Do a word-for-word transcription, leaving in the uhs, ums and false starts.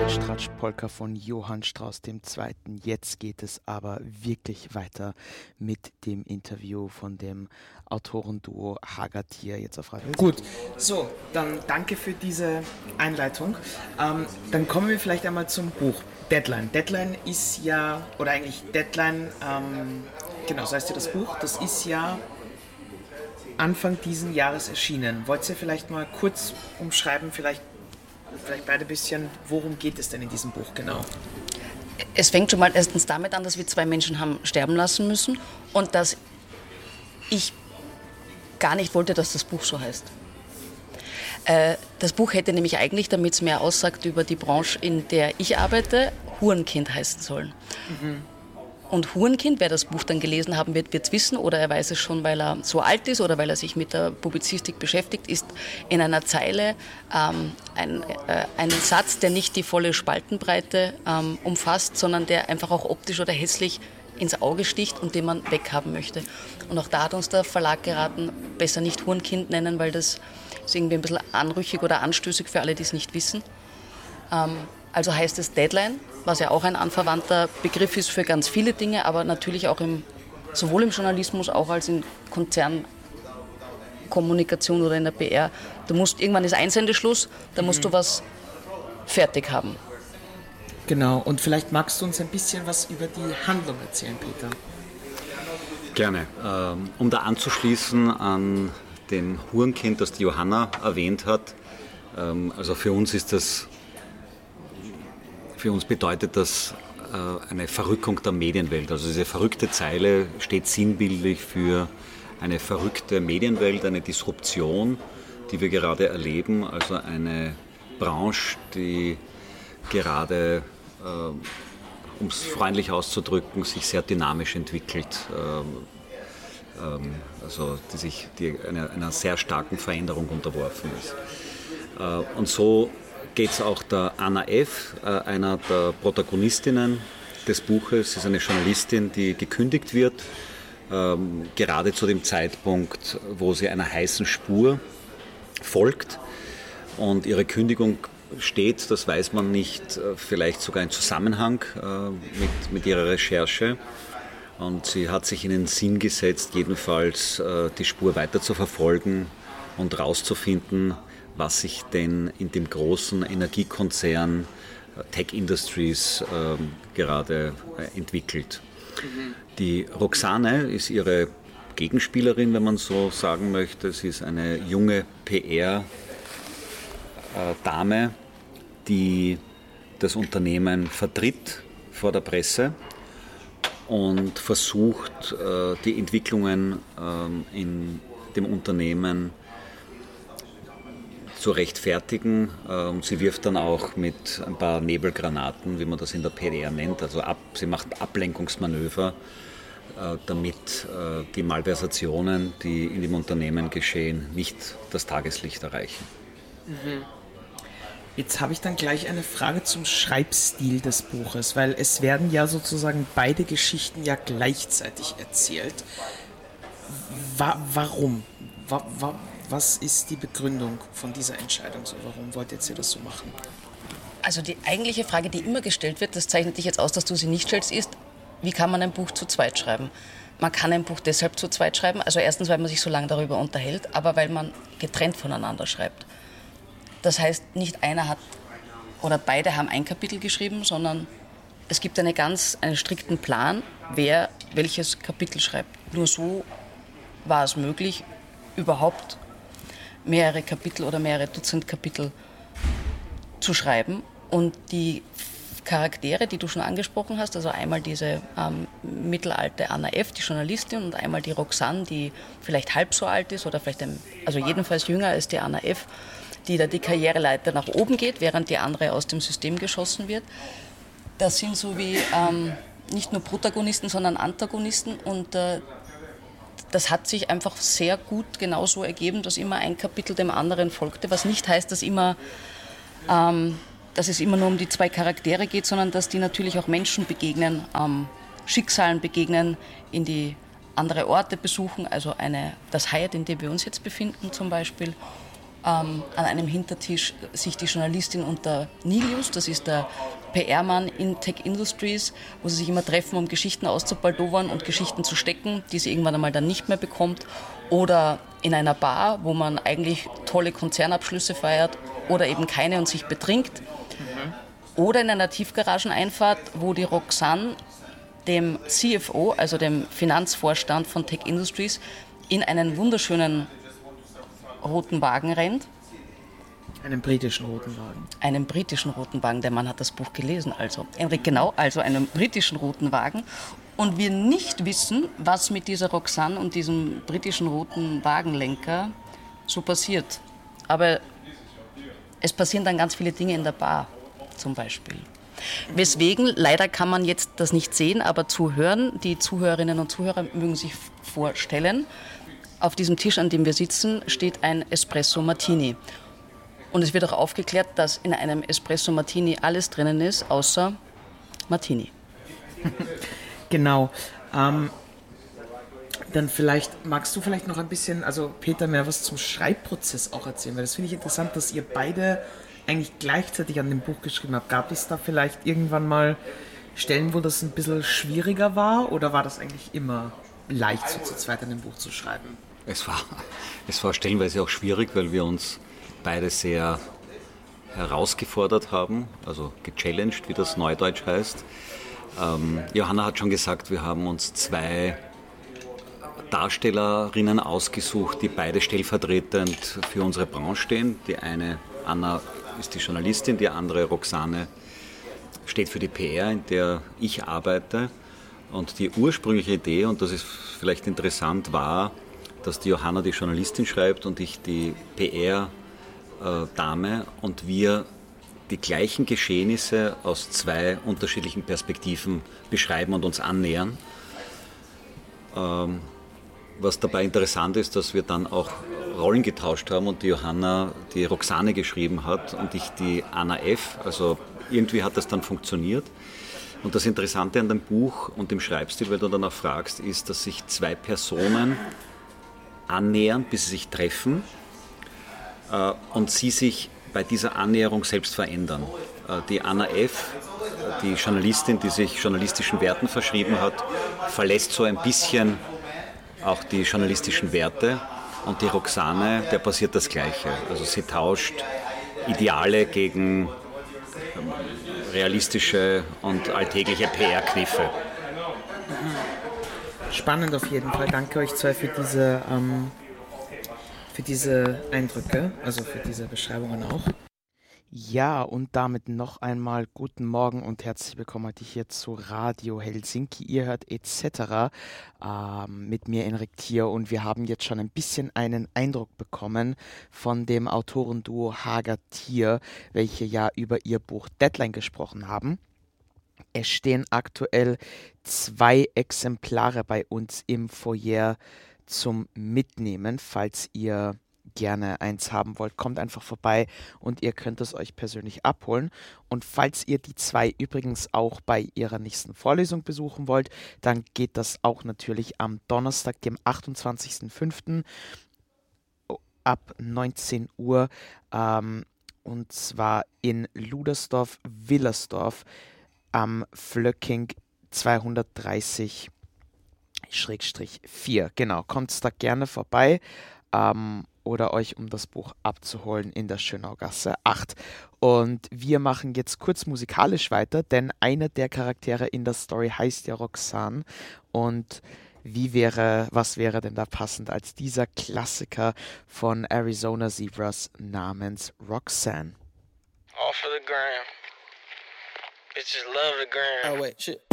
Tratsch-Polka von Johann Strauss der Zweite. Jetzt geht es aber wirklich weiter mit dem Interview von dem Autorenduo Hagatier jetzt auf Radio. Gut, so, dann danke für diese Einleitung. Ähm, dann kommen wir vielleicht einmal zum Buch Deadline. Deadline ist ja, oder eigentlich Deadline, ähm, genau, so heißt ja das Buch, das ist ja Anfang diesen Jahres erschienen. Wollt ihr vielleicht mal kurz umschreiben, vielleicht Vielleicht beide ein bisschen, worum geht es denn in diesem Buch genau? Es fängt schon mal erstens damit an, dass wir zwei Menschen haben sterben lassen müssen und dass ich gar nicht wollte, dass das Buch so heißt. Äh, das Buch hätte nämlich eigentlich, damit es mehr aussagt über die Branche, in der ich arbeite, Hurenkind heißen sollen. Mhm. Und Hurenkind, wer das Buch dann gelesen haben wird, wird es wissen, oder er weiß es schon, weil er so alt ist oder weil er sich mit der Publizistik beschäftigt, ist in einer Zeile ähm, ein, äh, ein Satz, der nicht die volle Spaltenbreite ähm, umfasst, sondern der einfach auch optisch oder hässlich ins Auge sticht und den man weghaben möchte. Und auch da hat uns der Verlag geraten, besser nicht Hurenkind nennen, weil das ist irgendwie ein bisschen anrüchig oder anstößig für alle, die es nicht wissen. Ähm, also heißt es Deadline, was ja auch ein anverwandter Begriff ist für ganz viele Dinge, aber natürlich auch im, sowohl im Journalismus auch als in Konzernkommunikation oder in der P R. Du musst, irgendwann ist Einsendeschluss, da musst mhm. du was fertig haben. Genau, und vielleicht magst du uns ein bisschen was über die Handlung erzählen, Peter. Gerne. Ähm, um da anzuschließen an den Hurenkind, das die Johanna erwähnt hat, ähm, also für uns ist das Für uns bedeutet das äh, eine Verrückung der Medienwelt. Also diese verrückte Zeile steht sinnbildlich für eine verrückte Medienwelt, eine Disruption, die wir gerade erleben. Also eine Branche, die gerade, äh, um es freundlich auszudrücken, sich sehr dynamisch entwickelt. Äh, ähm, also die sich die einer, einer sehr starken Veränderung unterworfen ist. Äh, und so geht es auch der Anna F., äh, einer der Protagonistinnen des Buches. Sie ist eine Journalistin, die gekündigt wird, ähm, gerade zu dem Zeitpunkt, wo sie einer heißen Spur folgt. Und ihre Kündigung steht, das weiß man nicht, äh, vielleicht sogar in Zusammenhang äh, mit, mit ihrer Recherche. Und sie hat sich in den Sinn gesetzt, jedenfalls äh, die Spur weiter zu verfolgen und rauszufinden, was sich denn in dem großen Energiekonzern Tech Industries äh, gerade äh, entwickelt. Mhm. Die Roxane ist ihre Gegenspielerin, wenn man so sagen möchte. Sie ist eine junge P R-Dame, äh, die das Unternehmen vertritt vor der Presse und versucht, äh, die Entwicklungen äh, in dem Unternehmen zu rechtfertigen. Sie wirft dann auch mit ein paar Nebelgranaten, wie man das in der P R nennt, also ab, sie macht Ablenkungsmanöver, damit die Malversationen, die in dem Unternehmen geschehen, nicht das Tageslicht erreichen. Mhm. Jetzt habe ich dann gleich eine Frage zum Schreibstil des Buches, weil es werden ja sozusagen beide Geschichten ja gleichzeitig erzählt. Wa- warum? Wa- wa- Was ist die Begründung von dieser Entscheidung? So, warum wollt ihr das so machen? Also die eigentliche Frage, die immer gestellt wird, das zeichnet dich jetzt aus, dass du sie nicht stellst, ist, wie kann man ein Buch zu zweit schreiben? Man kann ein Buch deshalb zu zweit schreiben, also erstens, weil man sich so lange darüber unterhält, aber weil man getrennt voneinander schreibt. Das heißt, nicht einer hat oder beide haben ein Kapitel geschrieben, sondern es gibt eine ganz, einen strikten Plan, wer welches Kapitel schreibt. Nur so war es möglich, überhaupt mehrere Kapitel oder mehrere Dutzend Kapitel zu schreiben. Und die Charaktere, die du schon angesprochen hast, also einmal diese ähm, mittelalte Anna F., die Journalistin, und einmal die Roxane, die vielleicht halb so alt ist oder vielleicht, ein, also jedenfalls jünger als die Anna F., die da die Karriereleiter nach oben geht, während die andere aus dem System geschossen wird. Das sind so wie ähm, nicht nur Protagonisten, sondern Antagonisten, und äh, das hat sich einfach sehr gut genauso ergeben, dass immer ein Kapitel dem anderen folgte, was nicht heißt, dass, immer, ähm, dass es immer nur um die zwei Charaktere geht, sondern dass die natürlich auch Menschen begegnen, ähm, Schicksalen begegnen, in die andere Orte besuchen, also eine, das Hyatt, in dem wir uns jetzt befinden zum Beispiel, ähm, an einem Hintertisch sich die Journalistin und der Nilius, das ist der P R-Mann in Tech Industries, wo sie sich immer treffen, um Geschichten auszubaldowern und Geschichten zu stecken, die sie irgendwann einmal dann nicht mehr bekommt. Oder in einer Bar, wo man eigentlich tolle Konzernabschlüsse feiert oder eben keine und sich betrinkt. Mhm. Oder in einer Tiefgarageneinfahrt, wo die Roxanne dem C F O, also dem Finanzvorstand von Tech Industries, in einen wunderschönen roten Wagen rennt. Einen britischen roten Wagen. Einen britischen roten Wagen. Der Mann hat das Buch gelesen, also. Enrik, genau, also einen britischen roten Wagen. Und wir nicht wissen, was mit dieser Roxanne und diesem britischen roten Wagenlenker so passiert. Aber es passieren dann ganz viele Dinge in der Bar, zum Beispiel. Weswegen, leider kann man jetzt das nicht sehen, aber zuhören, die Zuhörerinnen und Zuhörer mögen sich vorstellen, auf diesem Tisch, an dem wir sitzen, steht ein Espresso Martini. Und es wird auch aufgeklärt, dass in einem Espresso Martini alles drinnen ist, außer Martini. Genau. Ähm, dann vielleicht, magst du vielleicht noch ein bisschen, also Peter, mehr was zum Schreibprozess auch erzählen? Weil das finde ich interessant, dass ihr beide eigentlich gleichzeitig an dem Buch geschrieben habt. Gab es da vielleicht irgendwann mal Stellen, wo das ein bisschen schwieriger war? Oder war das eigentlich immer leicht, so zu zweit an dem Buch zu schreiben? Es war, es war stellenweise auch schwierig, weil wir uns beide sehr herausgefordert haben, also gechallenged, wie das Neudeutsch heißt. Ähm, Johanna hat schon gesagt, wir haben uns zwei Darstellerinnen ausgesucht, die beide stellvertretend für unsere Branche stehen. Die eine, Anna, ist die Journalistin, die andere, Roxane, steht für die P R, in der ich arbeite. Und die ursprüngliche Idee, und das ist vielleicht interessant, war, dass die Johanna die Journalistin schreibt und ich die P R-Dame und wir die gleichen Geschehnisse aus zwei unterschiedlichen Perspektiven beschreiben und uns annähern. Ähm, was dabei interessant ist, dass wir dann auch Rollen getauscht haben und die Johanna die Roxane geschrieben hat und ich die Anna F. Also irgendwie hat das dann funktioniert. Und das Interessante an dem Buch und dem Schreibstil, weil du danach fragst, ist, dass sich zwei Personen annähern, bis sie sich treffen äh, und sie sich bei dieser Annäherung selbst verändern. Äh, die Anna F., die Journalistin, die sich journalistischen Werten verschrieben hat, verlässt so ein bisschen auch die journalistischen Werte und die Roxane, der passiert das Gleiche. Also sie tauscht Ideale gegen realistische und alltägliche P R-Kniffe. Spannend auf jeden Fall. Danke euch zwei für diese, ähm, für diese Eindrücke, also für diese Beschreibungen auch. Ja, und damit noch einmal guten Morgen und herzlich willkommen heute hier zu Radio Helsinki. Ihr hört et cetera ähm, mit mir, Enrik Thier, und wir haben jetzt schon ein bisschen einen Eindruck bekommen von dem Autorenduo Hager-Thier, welche ja über ihr Buch Deadline gesprochen haben. Es stehen aktuell zwei Exemplare bei uns im Foyer zum Mitnehmen, falls ihr gerne eins haben wollt, kommt einfach vorbei und ihr könnt es euch persönlich abholen. Und falls ihr die zwei übrigens auch bei ihrer nächsten Vorlesung besuchen wollt, dann geht das auch natürlich am Donnerstag, dem achtundzwanzigsten fünften ab neunzehn Uhr ähm, und zwar in Ludersdorf-Willersdorf am Flöcking zweihundertdreißig vier. Genau, kommt da gerne vorbei. Ähm, oder euch um das Buch abzuholen in der Schönaugasse acht. Und wir machen jetzt kurz musikalisch weiter, denn einer der Charaktere in der Story heißt ja Roxanne. Und wie wäre, was wäre denn da passend als dieser Klassiker von Arizona Zebras namens Roxanne? All for the gram. Bitches love the gram. Oh wait, shit.